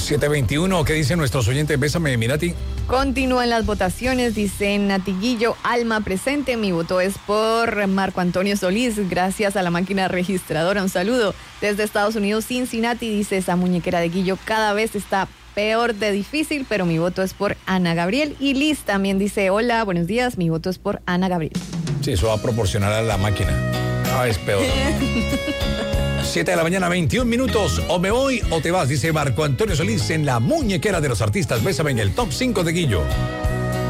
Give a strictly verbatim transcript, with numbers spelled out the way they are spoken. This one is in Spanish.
siete veintiuno, ¿qué dicen nuestros oyentes? Bésame, Mirati. Continúan las votaciones, dice Natiguillo, Alma presente. Mi voto es por Marco Antonio Solís, gracias a la máquina registradora. Un saludo desde Estados Unidos, Cincinnati, dice esa muñequera de Guillo cada vez está peor de difícil, pero mi voto es por Ana Gabriel. Y Liz también dice, hola, buenos días, mi voto es por Ana Gabriel. Sí, eso va a proporcionar a la máquina. Ah, es peor. siete de la mañana, veintiún minutos. O me voy o te vas, dice Marco Antonio Solís en la muñequera de los artistas. Bésame en el top cinco de Guillo.